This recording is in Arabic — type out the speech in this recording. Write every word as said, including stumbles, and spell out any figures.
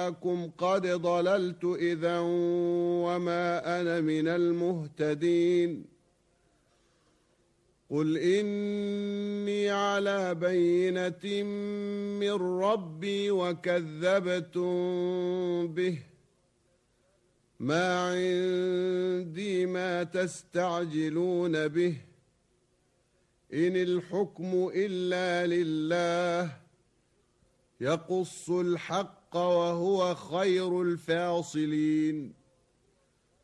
أراكم قد ضللت إذا وما أنا من المهتدين قل إني على بينة من ربي وكذبتم به ما عندي ما تستعجلون به إن الحكم إلا لله يقص الحق وهو خير الفاصلين